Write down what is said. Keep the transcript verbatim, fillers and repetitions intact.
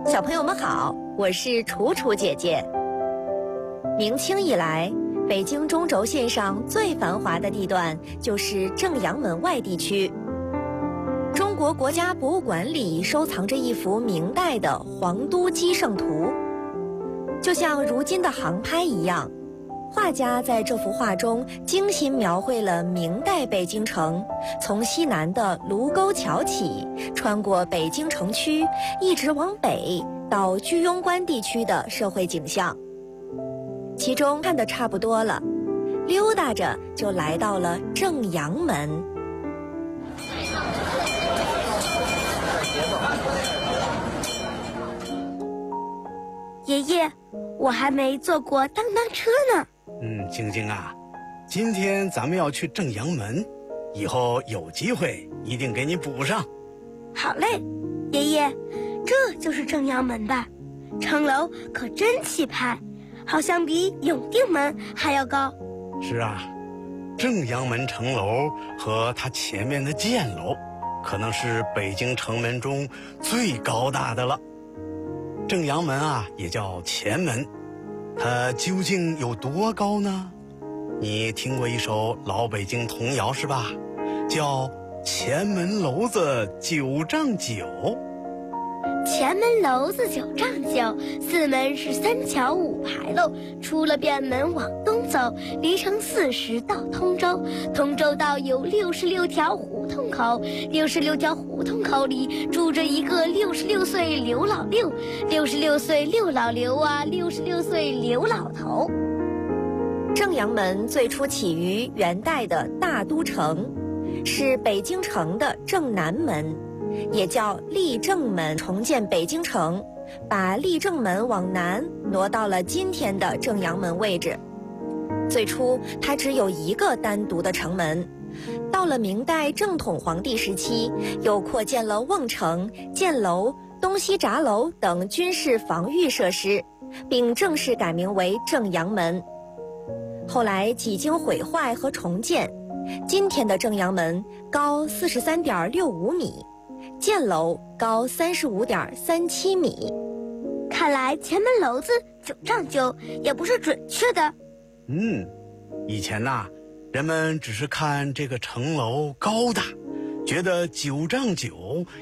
小朋友们好，我是楚楚姐姐。明清以来，北京中轴线上最繁华的地段就是正阳门外地区。中国国家博物馆里收藏着一幅明代的皇都基圣图，就像如今的航拍一样，画家在这幅画中精心描绘了明代北京城从西南的卢沟桥起，穿过北京城区，一直往北到居庸关地区的社会景象。其中看得差不多了，溜达着就来到了正阳门。 爷爷，我还没坐过当当车呢。 嗯，晶晶啊，今天咱们要去正阳门，以后有机会一定给你补上。 好嘞，爷爷，这就是正阳门吧？城楼可真气派，好像比永定门还要高。 是啊，正阳门城楼和它前面的箭楼，可能是北京城门中最高大的了。正阳门啊，也叫前门，它究竟有多高呢？你听过一首老北京童谣是吧？叫前门楼子九丈九。 前门楼子九丈九，四门是三桥五牌楼。出了便门往东走，离城四十到通州。通州道有六十六条胡同口，六十六条胡同口里住着一个六十六岁刘老六，六十六岁刘老刘啊，六十六岁刘老头。 正阳门最初起于元代的大都城，是北京城的正南门，也叫立正门。重建北京城，把立正门往南挪到了今天的正阳门位置。最初它只有一个单独的城门，到了明代正统皇帝时期，又扩建了瓮城、箭楼、东西闸楼等军事防御设施，并正式改名为正阳门。后来几经毁坏和重建，今天的正阳门高四十三点六五米，箭楼高三十五点三七米。 看来前门楼子九丈九也不是准确的。 嗯，以前呐、啊，人们只是看这个城楼高大，觉得九丈九